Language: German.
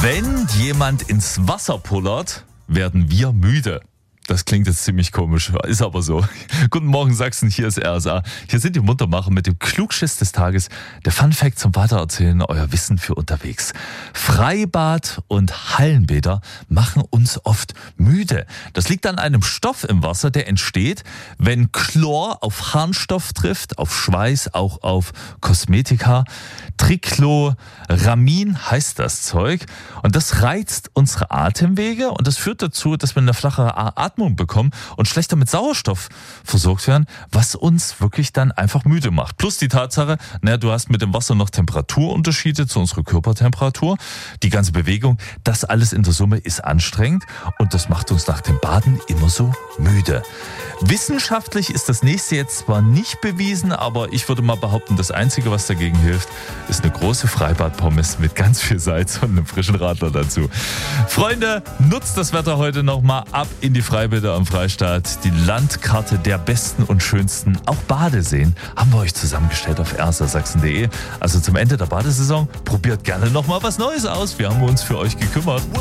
Wenn jemand ins Wasser pullert, werden wir müde. Das klingt jetzt ziemlich komisch, ist aber so. Guten Morgen Sachsen, hier ist RSA. Hier sind die Muntermacher mit dem Klugschiss des Tages. Der Funfact zum Weitererzählen, euer Wissen für unterwegs. Freibad und Hallenbäder machen uns oft müde. Das liegt an einem Stoff im Wasser, der entsteht, wenn Chlor auf Harnstoff trifft, auf Schweiß, auch auf Kosmetika. Trichloramin heißt das Zeug. Und das reizt unsere Atemwege und das führt dazu, dass wir eine flachere Atmung bekommen und schlechter mit Sauerstoff versorgt werden, was uns wirklich dann einfach müde macht. Plus die Tatsache, du hast mit dem Wasser noch Temperaturunterschiede zu unserer Körpertemperatur. Die ganze Bewegung, das alles in der Summe ist anstrengend und das macht uns nach dem Baden immer so müde. Wissenschaftlich ist das nächste jetzt zwar nicht bewiesen, aber ich würde mal behaupten, das Einzige, was dagegen hilft, ist eine große Freibad-Pommes mit ganz viel Salz und einem frischen Radler dazu. Freunde, nutzt das Wetter heute nochmal ab in die Freibäder am Freistaat. Die Landkarte der besten und schönsten, auch Badeseen, haben wir euch zusammengestellt auf rsasachsen.de. Also zum Ende der Badesaison, probiert gerne nochmal was Neues aus. Wir haben uns für euch gekümmert.